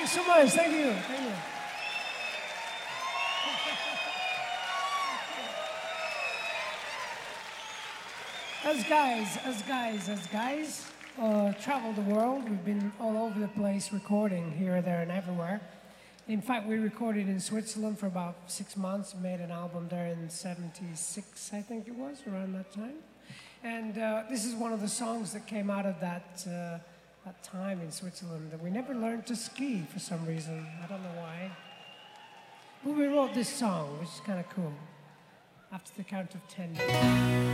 so much. Thank you. Thank you. As guys travel the world, we've been all over the place recording here, there, and everywhere. In fact, we recorded in Switzerland for about 6 months, made an album there in '76, I think it was, around that time. And this is one of the songs that came out of that time in Switzerland. That we never learned to ski for some reason. I don't know why. But we wrote this song, which is kind of cool. After the count of 10.